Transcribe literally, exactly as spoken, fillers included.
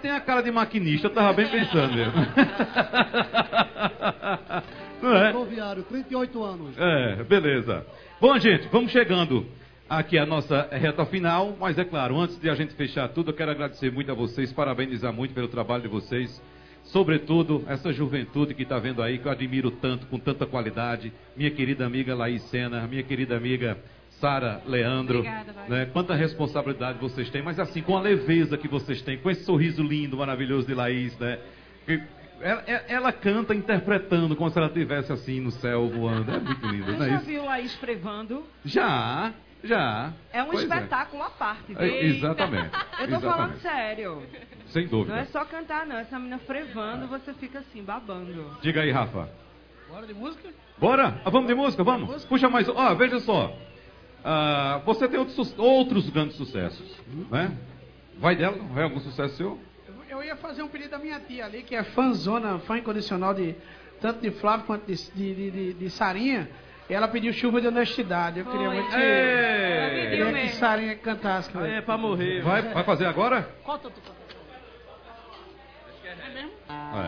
tem a cara de maquinista, eu tava bem pensando mesmo. Não é? Ferroviário, trinta e oito anos. É, beleza. Bom, gente, vamos chegando aqui a nossa reta final, mas é claro, antes de a gente fechar tudo, eu quero agradecer muito a vocês, parabenizar muito pelo trabalho de vocês, sobretudo essa juventude que está vendo aí, que eu admiro tanto, com tanta qualidade, minha querida amiga Laís Sena, minha querida amiga Sara Leandro, Obrigada, né? Quanta responsabilidade vocês têm, mas assim, com a leveza que vocês têm, com esse sorriso lindo, maravilhoso de Laís, né? Ela, ela canta interpretando como se ela estivesse assim no céu voando, é muito lindo, Você não é já isso? viu Laís prevando? Já, já. É um Pois espetáculo à parte, viu? É, exatamente. Eu tô falando exatamente. sério. Sem dúvida. Não é só cantar, não. Essa menina frevando, você fica assim, babando. Diga aí, Rafa. Bora de música? Bora? Ah, vamos de música? Vamos? Puxa mais. Ó, veja só. Ah, você tem outros, su- outros grandes sucessos, né? Vai dela? Vai algum sucesso seu? Eu ia fazer um pedido da minha tia ali, que é fãzona, fã incondicional de tanto de Flávio quanto de, de, de, de, de Sarinha. E ela pediu Chuva de Honestidade. Eu queria Foi. muito que, Ela É. pediu queria que mesmo. Sarinha cantasse. É pra morrer. Vai, vai fazer agora? Qual tu? É.